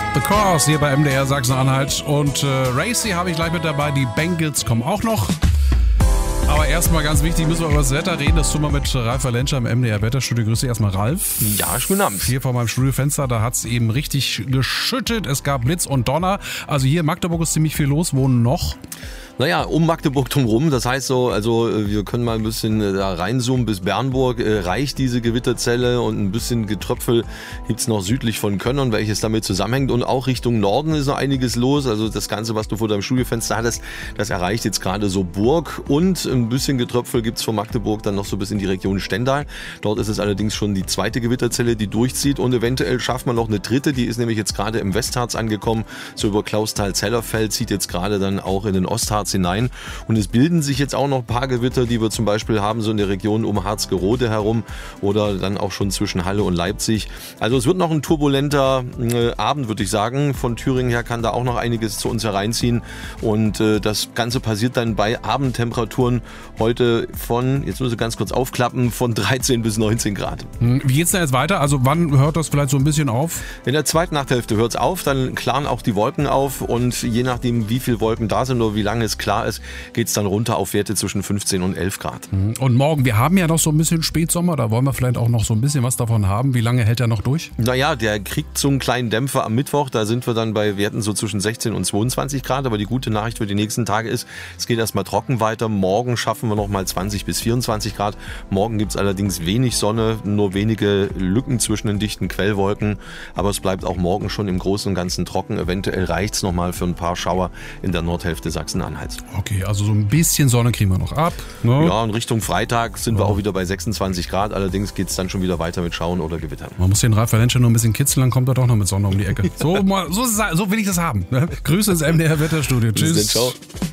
The Cause hier bei MDR Sachsen-Anhalt. Und Racy habe ich gleich mit dabei. Die Bengals kommen auch noch. Aber erstmal ganz wichtig, müssen wir über das Wetter reden. Das tun wir mit Ralf Valentscher im MDR Wetterstudio. Grüße erstmal, Ralf. Ja, schönen Abend. Hier vor meinem Studiofenster, da hat es eben richtig geschüttet. Es gab Blitz und Donner. Also hier in Magdeburg ist ziemlich viel los. Wo noch? Naja, um Magdeburg drumherum, das heißt so, also wir können mal ein bisschen da reinzoomen bis Bernburg, reicht diese Gewitterzelle und ein bisschen Getröpfel gibt's noch südlich von Könnern, welches damit zusammenhängt, und auch Richtung Norden ist noch einiges los, also das Ganze, was du vor deinem Studiofenster hattest, das erreicht jetzt gerade so Burg, und ein bisschen Getröpfel gibt's von Magdeburg dann noch so bis in die Region Stendal. Dort ist es allerdings schon die zweite Gewitterzelle, die durchzieht, und eventuell schafft man noch eine dritte, die ist nämlich jetzt gerade im Westharz angekommen, so über Klausthal-Zellerfeld, zieht jetzt gerade dann auch in den Ostharz hinein, und es bilden sich jetzt auch noch ein paar Gewitter, die wir zum Beispiel haben, so in der Region um Harzgerode herum oder dann auch schon zwischen Halle und Leipzig. Also es wird noch ein turbulenter Abend, würde ich sagen. Von Thüringen her kann da auch noch einiges zu uns hereinziehen, und das Ganze passiert dann bei Abendtemperaturen heute von, jetzt muss ich ganz kurz aufklappen, von 13 bis 19 Grad. Wie geht's denn jetzt weiter? Also wann hört das vielleicht so ein bisschen auf? In der zweiten Nachthälfte hört es auf, dann klaren auch die Wolken auf, und je nachdem, wie viele Wolken da sind oder wie lange es klar ist, geht es dann runter auf Werte zwischen 15 und 11 Grad. Und morgen, wir haben ja noch so ein bisschen Spätsommer, da wollen wir vielleicht auch noch so ein bisschen was davon haben. Wie lange hält der noch durch? Naja, der kriegt so einen kleinen Dämpfer am Mittwoch, da sind wir dann bei Werten so zwischen 16 und 22 Grad, aber die gute Nachricht für die nächsten Tage ist, es geht erstmal trocken weiter. Morgen schaffen wir noch mal 20 bis 24 Grad. Morgen gibt es allerdings wenig Sonne, nur wenige Lücken zwischen den dichten Quellwolken, aber es bleibt auch morgen schon im Großen und Ganzen trocken. Eventuell reicht es noch mal für ein paar Schauer in der Nordhälfte Sachsen-Anhalts. Okay, also so ein bisschen Sonne kriegen wir noch ab. Ne? Ja, und Richtung Freitag sind wir auch wieder bei 26 Grad. Allerdings geht es dann schon wieder weiter mit Schauen oder Gewittern. Man muss den Ralf Valentscher nur ein bisschen kitzeln, dann kommt er doch noch mit Sonne um die Ecke. So will ich das haben. Grüße ins MDR Wetterstudio. Tschüss. Ciao.